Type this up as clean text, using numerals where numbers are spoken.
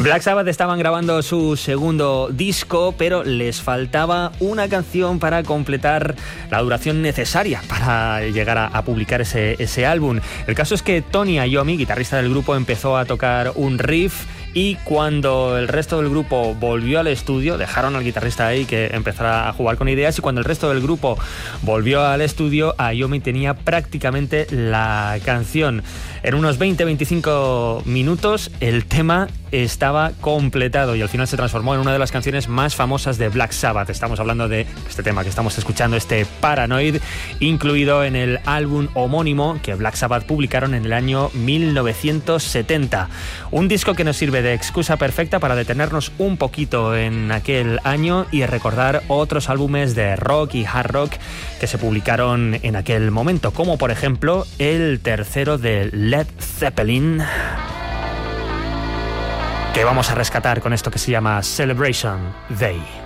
Black Sabbath estaban grabando su segundo disco, pero les faltaba una canción para completar la duración necesaria para llegar a publicar ese álbum. El caso es que Tony Iommi, guitarrista del grupo, empezó a tocar un riff y cuando el resto del grupo volvió al estudio, dejaron al guitarrista ahí que empezara a jugar con ideas, y cuando el resto del grupo volvió al estudio, Iommi tenía prácticamente la canción. En unos 20-25 minutos el tema estaba completado y al final se transformó en una de las canciones más famosas de Black Sabbath. Estamos hablando de este tema que estamos escuchando, este Paranoid, incluido en el álbum homónimo que Black Sabbath publicaron en el año 1970. Un disco que nos sirve de excusa perfecta para detenernos un poquito en aquel año y recordar otros álbumes de rock y hard rock que se publicaron en aquel momento, como por ejemplo el tercero de Led Zeppelin, que vamos a rescatar con esto que se llama Celebration Day.